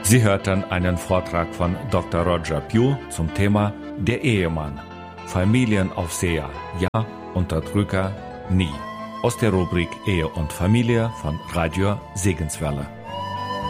Sie hörten einen Vortrag von Dr. Roger Pugh zum Thema Der Ehemann. Familienaufseher, ja, Unterdrücker, nie. Aus der Rubrik Ehe und Familie von Radio Segenswelle.